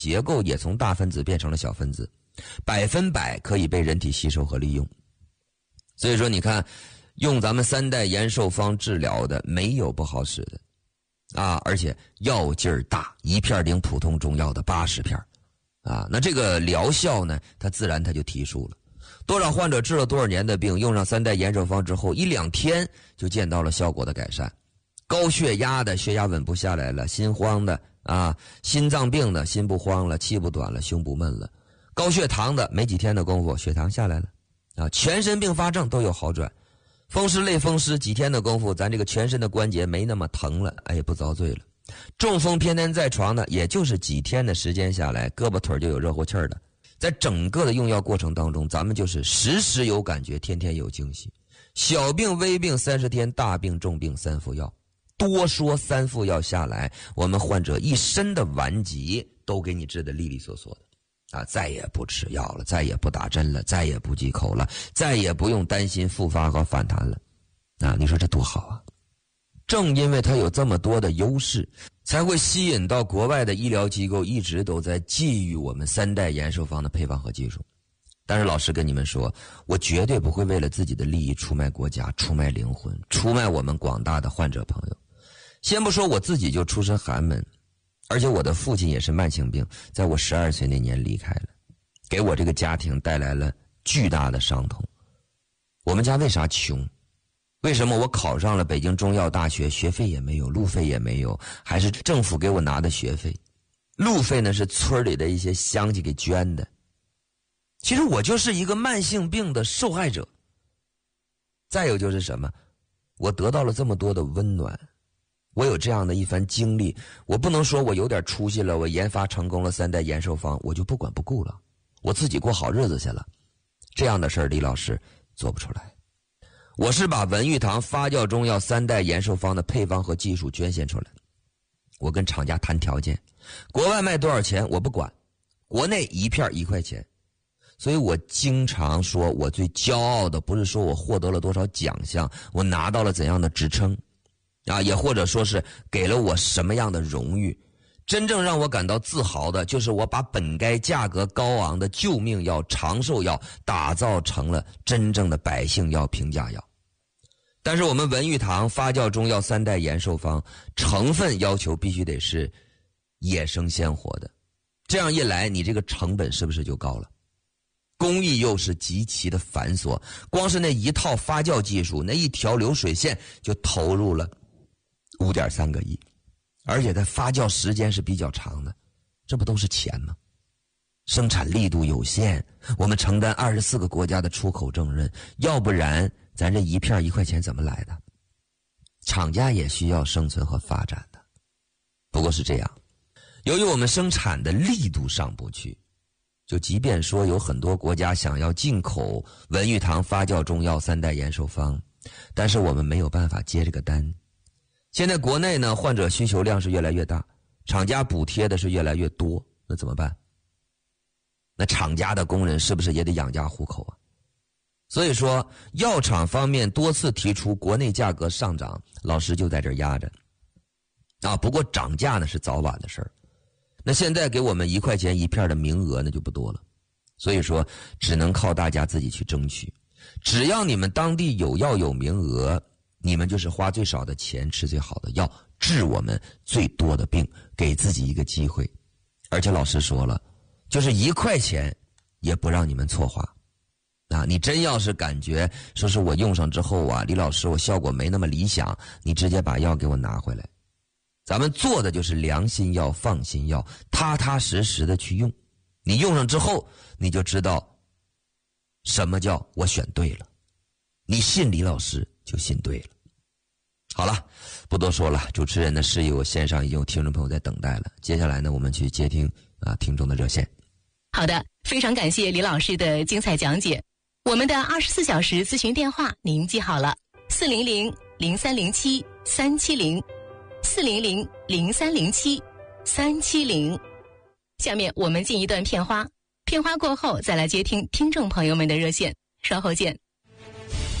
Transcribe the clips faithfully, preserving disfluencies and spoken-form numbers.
结构也从大分子变成了小分子，百分百可以被人体吸收和利用。所以说你看，用咱们三代延寿方治疗的没有不好使的啊，而且药劲儿大，一片顶普通中药的八十片啊，那这个疗效呢，它自然它就提速了。多少患者治了多少年的病，用上三代延寿方之后，一两天就见到了效果的改善。高血压的血压稳不下来了，心慌的啊，心脏病的心不慌了，气不短了，胸不闷了。高血糖的没几天的功夫血糖下来了啊，全身并发症都有好转。风湿类风湿几天的功夫，咱这个全身的关节没那么疼了，哎，不遭罪了。中风偏瘫在床呢，也就是几天的时间下来，胳膊腿就有热乎气儿的。在整个的用药过程当中，咱们就是时时有感觉，天天有惊喜。小病微病三十天，大病重病三副药。多说三副药下来，我们患者一身的顽疾都给你治得利利索索的。啊，再也不吃药了，再也不打针了，再也不忌口了，再也不用担心复发和反弹了。啊，你说这多好啊！正因为它有这么多的优势，才会吸引到国外的医疗机构一直都在觊觎我们三代延寿方的配方和技术。但是老师跟你们说，我绝对不会为了自己的利益出卖国家、出卖灵魂、出卖我们广大的患者朋友。先不说我自己就出身寒门，而且我的父亲也是慢性病，在我十二岁那年离开了，给我这个家庭带来了巨大的伤痛。我们家为啥穷？为什么我考上了北京中药大学，学费也没有，路费也没有，还是政府给我拿的学费？路费呢是村里的一些乡亲给捐的。其实我就是一个慢性病的受害者。再有就是什么？我得到了这么多的温暖，我有这样的一番经历，我不能说我有点出息了，我研发成功了三代延寿方，我就不管不顾了，我自己过好日子去了。这样的事儿，李老师做不出来。我是把文玉堂发酵中药三代延寿方的配方和技术捐献出来，我跟厂家谈条件，国外卖多少钱我不管，国内一片一块钱。所以我经常说，我最骄傲的不是说我获得了多少奖项，我拿到了怎样的职称啊，也或者说是给了我什么样的荣誉。真正让我感到自豪的，就是我把本该价格高昂的救命药、长寿药打造成了真正的百姓药、平价药。但是我们文玉堂发酵中药三代延寿方，成分要求必须得是野生鲜活的，这样一来，你这个成本是不是就高了？工艺又是极其的繁琐，光是那一套发酵技术，那一条流水线就投入了五点三个亿，而且它发酵时间是比较长的，这不都是钱吗？生产力度有限，我们承担二十四个国家的出口重任，要不然咱这一片一块钱怎么来的？厂家也需要生存和发展的。不过是这样，由于我们生产的力度上不去，就即便说有很多国家想要进口文玉堂发酵中药三代延寿方，但是我们没有办法接这个单。现在国内呢，患者需求量是越来越大，厂家补贴的是越来越多，那怎么办？那厂家的工人是不是也得养家糊口啊？所以说药厂方面多次提出国内价格上涨，老师就在这儿压着啊。不过涨价呢是早晚的事儿，那现在给我们一块钱一片的名额那就不多了，所以说只能靠大家自己去争取。只要你们当地有药有名额，你们就是花最少的钱吃最好的药，治我们最多的病，给自己一个机会。而且老师说了，就是一块钱也不让你们错花啊！你真要是感觉说是我用上之后啊，李老师我效果没那么理想，你直接把药给我拿回来。咱们做的就是良心药、放心药，踏踏实实的去用。你用上之后，你就知道什么叫我选对了。你信李老师就信对了。好了，不多说了，主持人的示意我线上已经有听众朋友在等待了。接下来呢，我们去接听啊听众的热线。 好的，非常感谢李老师的精彩讲解。我们的二十四小时咨询电话您记好了：四零零零三零七三七零，四零零零三零七三七零。下面我们进一段片花，片花过后再来接听听众朋友们的热线，稍后见。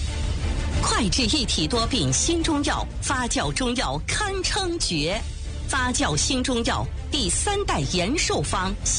快治一体多病新中药，发酵中药堪称绝。 发酵新中药第三代延寿方。